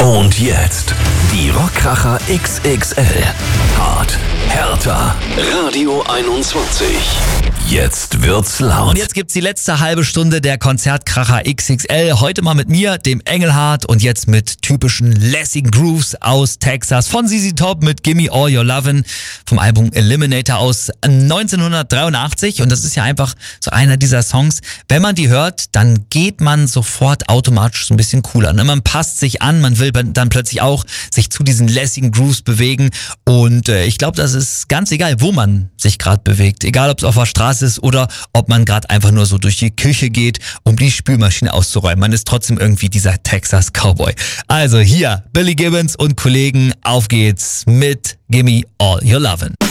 Und jetzt die Rockkracher XXL. Hart, härter. Radio 21. Jetzt wird's laut. Und jetzt gibt's die letzte halbe Stunde der Konzertkracher XXL. Heute mal mit mir, dem Engelhardt, und jetzt mit typischen lässigen Grooves aus Texas. Von ZZ Top mit Gimme All Your Lovin' vom Album Eliminator aus 1983. Und das ist ja einfach so einer dieser Songs. Wenn man die hört, dann geht man sofort automatisch so ein bisschen cooler. Ne? Man passt sich an, man will dann plötzlich auch sich zu diesen lässigen Grooves bewegen. Und ich glaube, das ist ganz egal, wo man sich gerade bewegt. Egal, ob es auf der Straße ist oder ob man gerade einfach nur so durch die Küche geht, um die Spülmaschine auszuräumen. Man ist trotzdem irgendwie dieser Texas Cowboy. Also hier, Billy Gibbons und Kollegen, auf geht's mit Gimme All Your Lovin'.